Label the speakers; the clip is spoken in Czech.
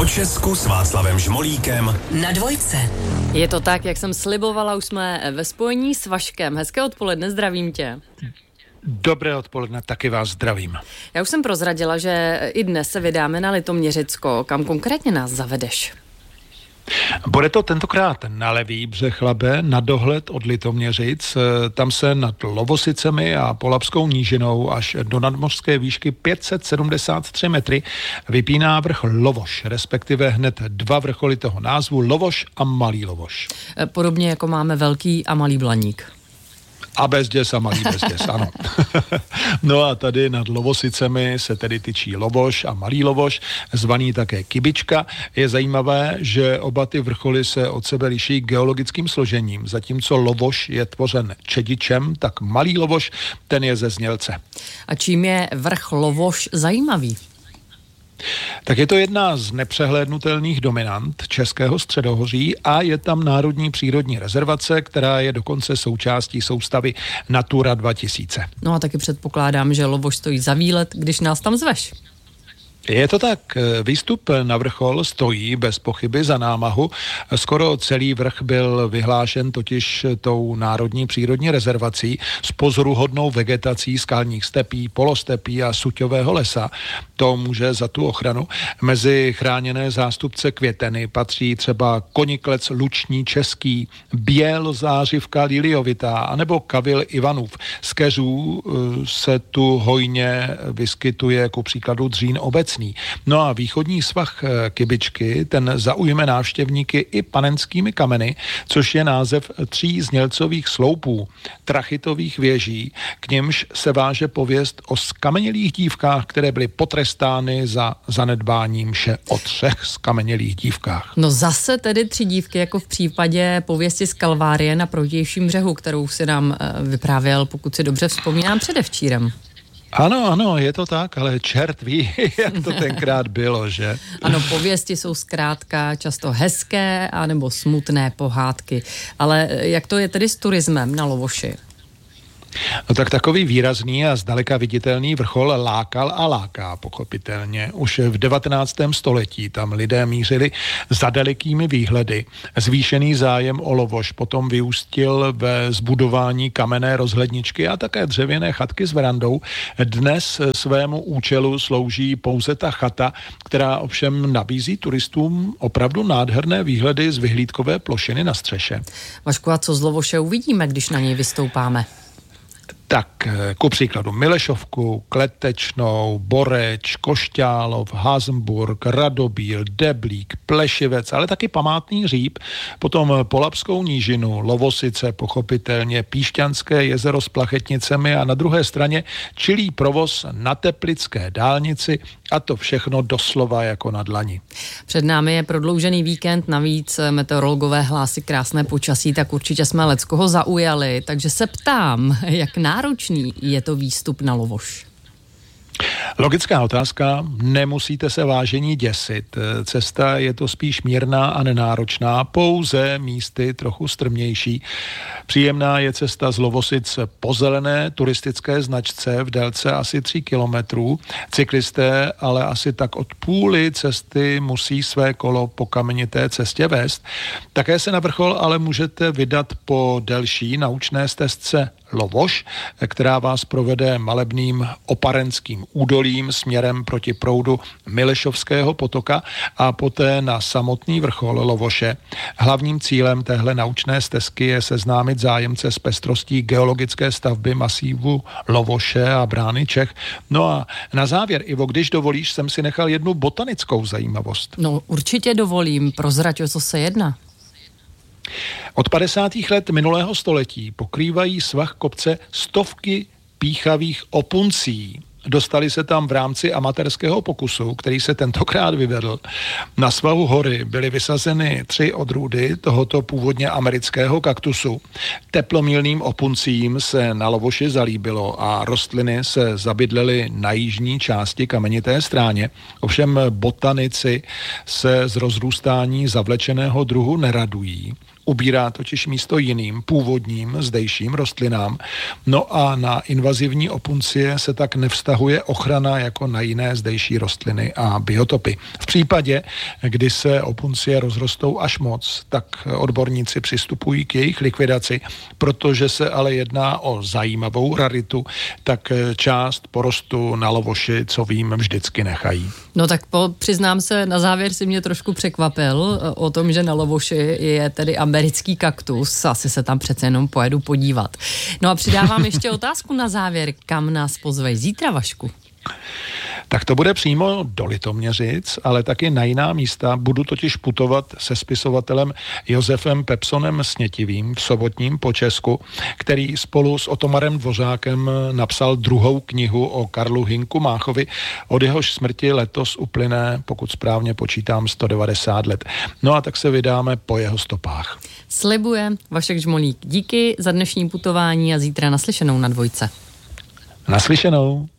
Speaker 1: O Česku s Václavem Žmolíkem
Speaker 2: na Dvojce.
Speaker 3: Je to tak, jak jsem slibovala, už jsme ve spojení s Vaškem. Hezké odpoledne, zdravím tě.
Speaker 4: Dobré odpoledne, taky vás zdravím.
Speaker 3: Já už jsem prozradila, že i dnes se vydáme na Litoměřicko. Kam konkrétně nás zavedeš?
Speaker 4: Bude to tentokrát na levý břeh Labe, na dohled od Litoměřic. Tam se nad Lovosicemi a Polabskou nížinou až do nadmořské výšky 573 metry vypíná vrch Lovoš, respektive hned dva vrcholy toho názvu, Lovoš a Malý Lovoš.
Speaker 3: Podobně jako máme Velký a Malý Blaník.
Speaker 4: A bezděs a Malý bezděs, ano. No a tady nad Lovosicemi se tedy tyčí Lovoš a Malý Lovoš, zvaný také Kybička. Je zajímavé, že oba ty vrcholy se od sebe liší geologickým složením. Zatímco Lovoš je tvořen čedičem, tak Malý Lovoš, ten je ze Znělce.
Speaker 3: A čím je vrch Lovoš zajímavý?
Speaker 4: Tak je to jedna z nepřehlédnutelných dominant Českého středohoří a je tam národní přírodní rezervace, která je dokonce součástí soustavy Natura 2000.
Speaker 3: No a taky předpokládám, že Lovoš stojí za výlet, když nás tam zveš.
Speaker 4: Je to tak, výstup na vrchol stojí bez pochyby za námahu. Skoro celý vrch byl vyhlášen totiž tou národní přírodní rezervací s pozoruhodnou vegetací skalních stepí, polostepí a suťového lesa. To může za tu ochranu. Mezi chráněné zástupce květeny patří třeba koniklec luční český, bělozářivka liliovitá anebo kavil Ivanův. Z keřů se tu hojně vyskytuje ku příkladu dřín obecný. No a východní svah Kybičky, ten zaujme návštěvníky i panenskými kameny, což je název 3 znělcových sloupů, trachitových věží, k nimž se váže pověst o skamenělých dívkách, které byly potrestány za zanedbání mše o 3 skamenělých dívkách.
Speaker 3: No zase tedy 3 dívky, jako v případě pověsti z Kalvárie na protějším břehu, kterou si nám vyprávěl, pokud si dobře vzpomínám, předevčírem.
Speaker 4: Ano, je to tak, ale čert ví, jak to tenkrát bylo, že?
Speaker 3: Ano, pověsti jsou zkrátka často hezké anebo smutné pohádky. Ale jak to je tedy s turismem na Lovoši?
Speaker 4: No tak takový výrazný a zdaleka viditelný vrchol lákal a láká, pochopitelně. Už v 19. století tam lidé mířili za dalekými výhledy. Zvýšený zájem o Lovoš potom vyústil ve zbudování kamenné rozhledničky a také dřevěné chatky s verandou. Dnes svému účelu slouží pouze ta chata, která ovšem nabízí turistům opravdu nádherné výhledy z vyhlídkové plošiny na střeše.
Speaker 3: Vašku, a co z Lovoše uvidíme, když na něj vystoupáme?
Speaker 4: Tak, ku příkladu Milešovku, Kletečnou, Boreč, Košťálov, Hazmburg, Radobíl, Deblík, Plešivec, ale taky památný Říp, potom Polabskou nížinu, Lovosice, pochopitelně Píšťanské jezero s plachetnicemi a na druhé straně čilý provoz na teplické dálnici a to všechno doslova jako na dlani.
Speaker 3: Před námi je prodloužený víkend, navíc meteorologové hlásí krásné počasí, tak určitě jsme leckoho zaujali, takže se ptám, jak náročný je to výstup na Lovoš?
Speaker 4: Logická otázka, nemusíte se vážení děsit. Cesta je to spíš mírná a nenáročná, pouze místy trochu strmější. Příjemná je cesta z Lovosic po zelené turistické značce v délce asi 3 kilometrů. Cyklisté ale asi tak od půly cesty musí své kolo po kamenité cestě vést. Také se na vrchol ale můžete vydat po delší naučné stezce Lovoš, která vás provede malebným oparenským údolím směrem proti proudu Milešovského potoka a poté na samotný vrchol Lovoše. Hlavním cílem téhle naučné stezky je seznámit zájemce s pestrostí geologické stavby masívu Lovoše a brány Čech. No a na závěr, Ivo, když dovolíš, jsem si nechal jednu botanickou zajímavost.
Speaker 3: No určitě dovolím, prozrať, o co se jedná.
Speaker 4: Od 50. let minulého století pokrývají svah kopce stovky píchavých opuncí. Dostali se tam v rámci amatérského pokusu, který se tentokrát vyvedl. Na svahu hory byly vysazeny 3 odrůdy tohoto původně amerického kaktusu. Teplomilným opuncím se na Lovoši zalíbilo a rostliny se zabydlely na jižní části kamenité stráně. Ovšem botanici se z rozrůstání zavlečeného druhu neradují. Ubírá totiž místo jiným, původním, zdejším rostlinám. No a na invazivní opuncie se tak nevztahuje ochrana jako na jiné zdejší rostliny a biotopy. V případě, kdy se opuncie rozrostou až moc, tak odborníci přistupují k jejich likvidaci, protože se ale jedná o zajímavou raritu, tak část porostu na lovoši, co vím, vždycky nechají.
Speaker 3: No tak přiznám se, na závěr si mě trošku překvapil o tom, že na lovoši je tedy americký kaktus. Asi se tam přece jenom pojedu podívat. No a přidávám ještě otázku na závěr. Kam nás pozveš zítra, Vašku?
Speaker 4: Tak to bude přímo do Litoměřic, ale taky na jiná místa. Budu totiž putovat se spisovatelem Josefem Pepsonem Snětivým v Sobotním po Česku, který spolu s Otomarem Dvořákem napsal druhou knihu o Karlu Hynku Máchovi. Od jehož smrti letos uplyne, pokud správně počítám, 190 let. No a tak se vydáme po jeho stopách.
Speaker 3: Slibuje Vašek Žmolík. Díky za dnešní putování a zítra naslyšenou na Dvojce.
Speaker 4: Naslyšenou.